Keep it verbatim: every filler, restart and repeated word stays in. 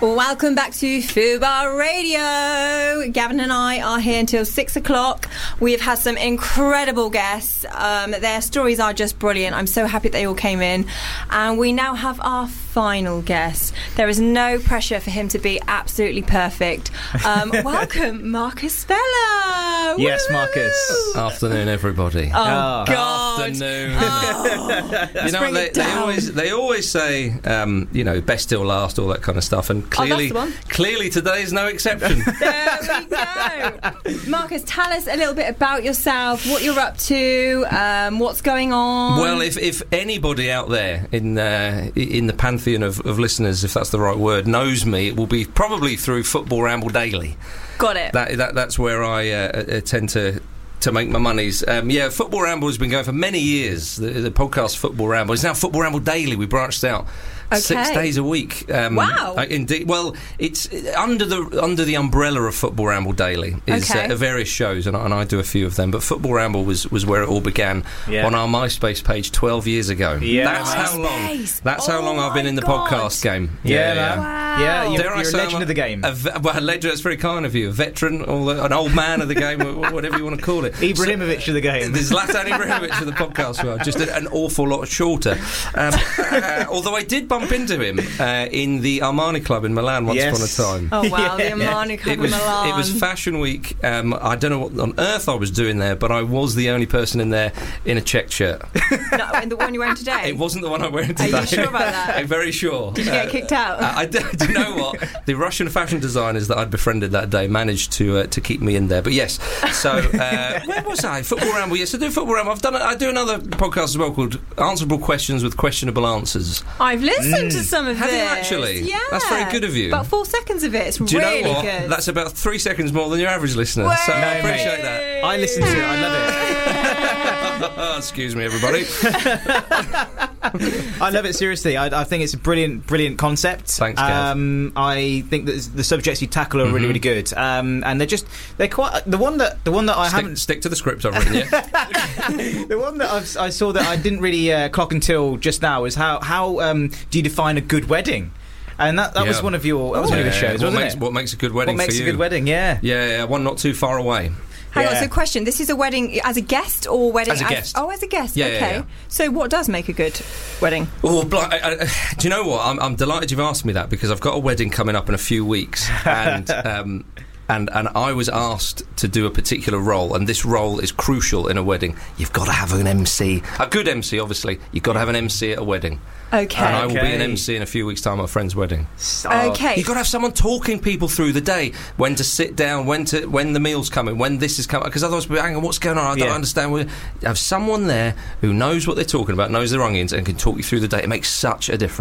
Welcome back to Fubar Radio. Gavin and I are here until six o'clock. We've had some incredible guests. Um, their stories are just brilliant. I'm so happy they all came in. And we now have our final guest. There is no pressure for him to be absolutely perfect. Um, welcome, Marcus Speller. Yes, Woo! Marcus. Afternoon, everybody. Oh, oh. God. Afternoon. Oh. You know, they, they always they always say, um, you know, best till last, all that kind of stuff, and clearly, oh, that's the one. clearly today is no exception. There we go. Marcus, tell us a little bit about yourself, what you're up to, um, what's going on. Well, if, if anybody out there in uh, in the pantheon of, of listeners, if that's the right word, knows me, it will be probably through Football Ramble Daily. Got it. That, that that's where I uh, tend to. to make my monies. Um, yeah, Football Ramble has been going for many years. The, the podcast Football Ramble is now Football Ramble Daily. We branched out okay. six days a week. Um, wow. Uh, indeed. Well, it's under the under the umbrella of Football Ramble Daily is okay. uh, various shows, and, and I do a few of them. But Football Ramble was, was where it all began yeah. on our MySpace page twelve years ago. Yeah. That's MySpace. how long. That's oh how long I've been in the God. podcast game. Yeah, yeah. yeah. Wow. Yeah, you're, Dare I you're a say legend I'm of the game. A, ve- well, a legend, that's very kind of you. A veteran, or an old man of the game, or whatever you want to call it. Ibrahimovic So, of the game. There's Zlatan Ibrahimovic of the podcast world, just a, an awful lot shorter. Um, uh, although I did bump into him uh, in the Armani Club in Milan once yes. upon a time. Oh, wow, Yeah. the Armani Club It was, in Milan. it was Fashion Week. Um, I don't know what on earth I was doing there, but I was the only person in there in a checked shirt. No, in the one you're wearing today? It wasn't the one I'm wearing Are today. you sure about that? I'm very sure. Did you get kicked out? Uh, I, do you know what? The Russian fashion designers that I'd befriended that day managed to uh, to keep me in there. But yes, so uh, where was I? Football Ramble. Yes, I do Football Ramble. I've done. A, I do another podcast as well called Answerable Questions with Questionable Answers. I've listened Mm. to some of Have this. you actually? Yeah. That's very good of you. About four seconds of it. It's Do you really know what? good. That's about three seconds more than your average listener. Way! So I appreciate that. I listen to it. I love it. Excuse me, everybody. I love it, seriously. I, I think it's a brilliant, brilliant concept. Thanks, Gav. Um, I think that the subjects you tackle are Mm-hmm. really, really good. Um, and they're just, they're quite, the one that, the one that I stick, haven't, stick to the script I've written, yeah? the one that I've, I saw that I didn't really uh, clock until just now is how, how um, do you define a good wedding? And that, that Yeah. was one of your, that was one of your Yeah, shows, what wasn't makes, it? What makes a good wedding What makes for a you? good wedding, yeah. Yeah, yeah, one not too far away. Hang on, Yeah. so question. This is a wedding as a guest or wedding As a guest. Oh, as a guest. Yeah, yeah, okay. yeah. So what does make a good wedding? Oh, bl- I, I, do you know what? I'm, I'm delighted you've asked me that because I've got a wedding coming up in a few weeks, and um, and and I was asked to do a particular role, and this role is crucial in a wedding. You've got to have an M C, a good M C, obviously. You've got to have an M C at a wedding, Okay. and I will be an Okay. M C in a few weeks' time at a friend's wedding. Oh, Okay. You've got to have someone talking people through the day, when to sit down, when to when the meal's coming, when this is coming, because otherwise, hang on, what's going on? I don't Yeah. understand. We have someone there who knows what they're talking about, knows their onions, and can talk you through the day. It makes such a difference.